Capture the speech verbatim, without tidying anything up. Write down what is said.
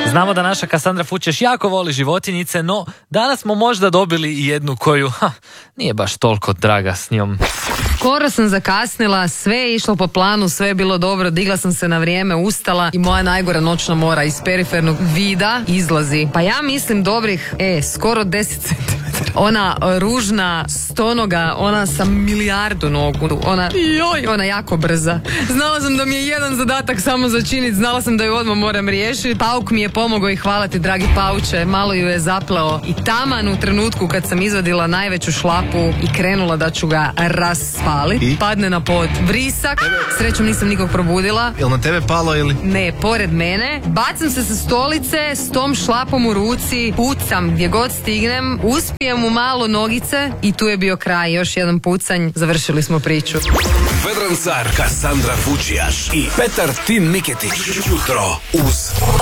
Znamo da naša Kasandra Fučeš jako voli životinjice, no danas smo možda dobili i jednu koju ha, nije baš toliko draga s njom. Skoro sam zakasnila, sve je išlo po planu, sve je bilo dobro, digla sam se na vrijeme, ustala i moja najgora noćna mora iz perifernog vida izlazi. Pa ja mislim dobrih, e, skoro deset centimetara. Ona ružna stonoga, ona sa milijardu nogu, ona, joj, ona jako brza. Znala sam da mi je jedan zadatak samo začiniti, znala sam da ju odmah moram riješiti. Pauk mi je pomogao i hvala ti, dragi pauče, malo ju je zapleo. I taman u trenutku kad sam izvadila najveću šlapu i krenula da ću ga raspaliti, I? padne na pod vrisak. Srećom nisam nikog probudila. Jel na tebe palo ili? Ne, pored mene. Bacam se sa stolice s tom šlapom u ruci, pucam gdje god stignem, uspijem u malo nogice i tu je bio kraj. Još jedan pucanj, završili smo priču. Vedran Car, Kasandra Fučijaš i Petar Tin Miketić. Jutro uz